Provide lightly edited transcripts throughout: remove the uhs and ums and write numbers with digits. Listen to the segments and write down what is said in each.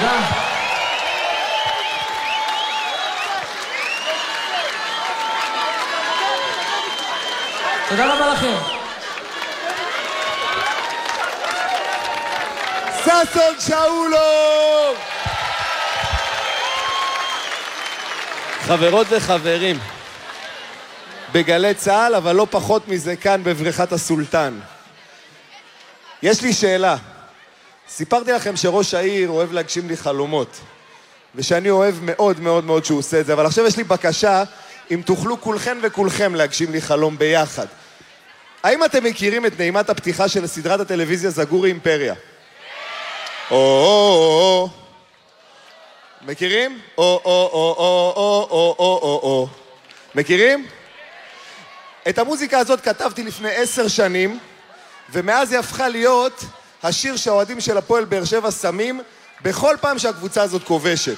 תודה. תודה רבה לכם. ששון שאולוב! חברות וחברים, בגלי צהל, אבל לא פחות מזה כאן בבריכת הסולטן. יש לי שאלה. סיפרתי לכם שראש העיר אוהב להגשים לי חלומות, ושאני אוהב מאוד מאוד מאוד שהוא עושה את זה, אבל עכשיו יש לי בקשה, אם תוכלו כולכם וכולכם להגשים לי חלום ביחד. האם אתם מכירים את נעימת הפתיחה של סדרת הטלוויזיה זגורי אימפריה? או מכירים? או מכירים? את המוזיקה הזאת כתבתי לפני 10 שנים, ומאז היא הפכה להיות השיר שהאוהדים של הפועל באר שבע שמים בכל פעם שהקבוצה הזאת כובשת.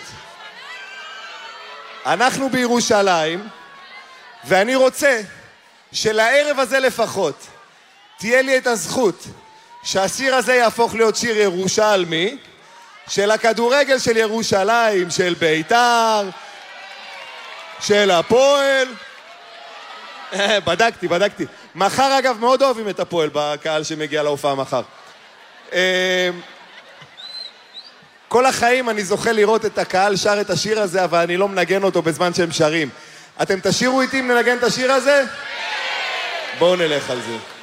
אנחנו בירושלים, ואני רוצה שלערב הזה לפחות תהיה לי את הזכות שהשיר הזה יהפוך להיות שיר ירושלמי, של הכדורגל של ירושלים, של בית"ר, של הפועל. בדקתי. מחר אגב מאוד אוהבים את הפועל בקהל שמגיע להופעה מחר. כל החיים אני זוכה לראות את הקהל שר את השיר הזה, אבל אני לא מנגן אותו בזמן שהם שרים. אתם תשירו איתי אם ננגן את השיר הזה? בואו נלך על זה.